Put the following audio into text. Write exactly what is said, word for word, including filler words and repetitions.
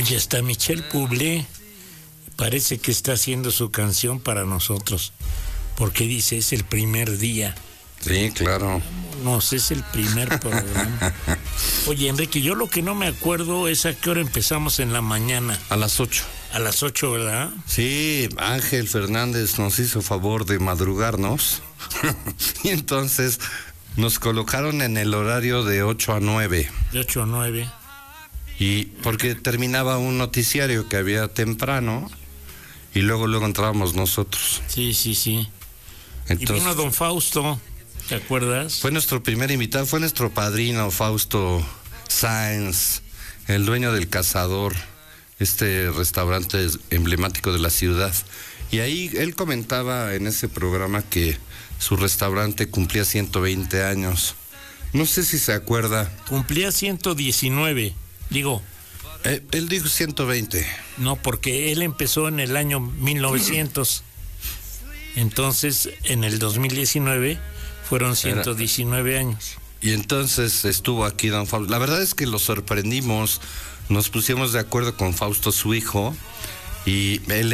Y hasta Michel Bublé parece que está haciendo su canción para nosotros, porque dice, es el primer día. Sí, claro. No, es el primer programa. Oye, Enrique, yo lo que no me acuerdo es a qué hora empezamos en la mañana. A las ocho. A las ocho, ¿verdad? Sí, Ángel Fernández nos hizo favor de madrugarnos. Y entonces nos colocaron en el horario de ocho a nueve. De ocho a nueve. Y porque terminaba un noticiario que había temprano y luego luego entrábamos nosotros. Sí, sí, sí. Entonces, y vino don Fausto, ¿te acuerdas? Fue nuestro primer invitado, fue nuestro padrino, Fausto Sáenz, el dueño del Cazador, este restaurante emblemático de la ciudad. Y ahí él comentaba en ese programa que su restaurante cumplía ciento veinte años. No sé si se acuerda. Cumplía ciento diecinueve, digo. Eh, él dijo ciento veinte. No, porque él empezó en el año mil novecientos. Entonces, en el dos mil diecinueve fueron ciento diecinueve Era. años. Y entonces estuvo aquí don Fausto. La verdad es que lo sorprendimos. Nos pusimos de acuerdo con Fausto, su hijo, y él